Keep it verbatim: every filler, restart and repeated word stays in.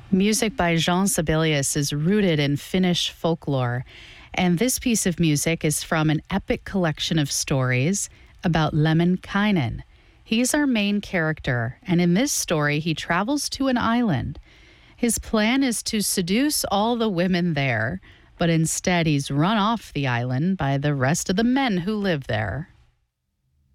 Music by Jean Sibelius is rooted in Finnish folklore, and this piece of music is from an epic collection of stories about Lemminkainen. He's our main character, and in this story, he travels to an island. His plan is to seduce all the women there, but instead he's run off the island by the rest of the men who live there.